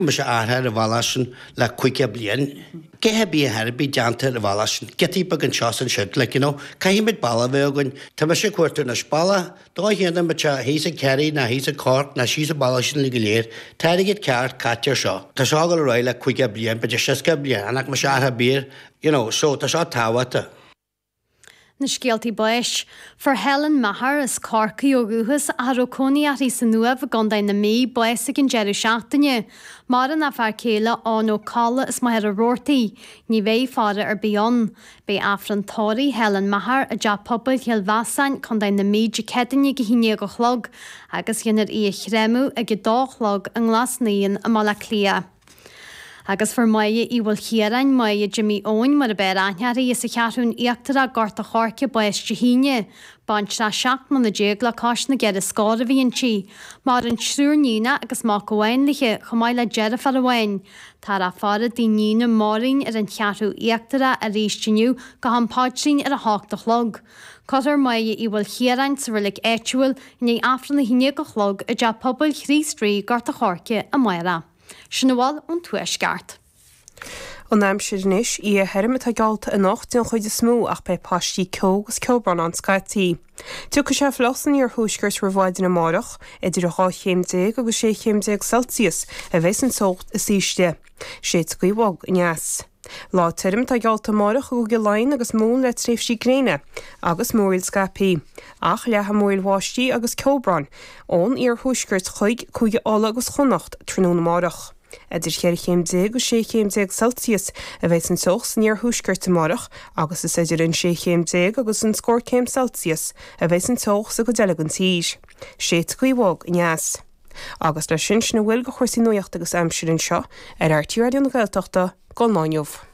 Mas arthar a bhalasin le cuice blian. Gethe bí herbí deanta a bhalasin. Getí bag an seos an siid, like, caihimid balla bhegan, tá me sé cuairú na spala, dá héanam me hís a ceí na hís a cort na síos a balasin le go léir, teirigid ceart caitear seo. Tá seá go roiile le cuice blian, beidir sisce blian, anach me se artha bír, so tá seo táhata. Na scialtaí buis, for Helen Maher is Corcaí ó Ruthas a Rocóní a Rhys Nuaf gan dain na mí buisig in Jeru seachtaine. Mar an a fear céile an ó calla is maithir a rórtaí, ní bhéh fáda ar bíon. Bé afrantóirí Helen Maher a deap pobl cheal bhasain chun dain na mí de cedaine go híine go chlog, agus dhéanaar í a chrémú a go dá chlog an glas naíon a mala clia. Agus for maie I bhfuil chiarain maie Jimmy Owen mar a beir anhearí is a chearún íochttar a garta chorce buis de híine, bant ra seach man na déag le cás na gead a scáda bhíon si, mar an trúr nína agus má go bhhainliche chomáid le jead a far a bhhain. Tá a fara dí nína márín ar an chearú íochtara a ríistiniu go hampáidrín ar a hácht a chlog. Cotar maie I bhfuil chiarain sa rilik éitiúil in afran na híine go chlog a deap pobl chrístrí garta chorce a maira. Sinnahil an tuaisceart. An aimsirnis I a hermitá galta a nacht an chuid smú ach bei pastí cógus cobran an scaití. Tu go sé flosan ar thuisgurt rhhaidin na marach idir a 8 agus 6 Celsius a bheits an socht a síiste. Sé cuiíhag neas. Lá tuirim tá galta marach go lein agus mún le tréifsí gréine agus móil scapaí. Ach letha móil bháistí agus cobran ón ar thuisgurt chuig chuige ála agus chonacht tróna marach. Idir 10 agus 6 Celsius a bheits an sochs níor thuisgurt marach agus is idir an 6 agus an scór Celsius a bheits an sochs a go delegan tíis. Sé cuiíhag neas. Agus le sin na bhfuil go chuirsaí nuocht agus aimsir an seo ar RTÉ Radio na Gaeltachta go náinmh.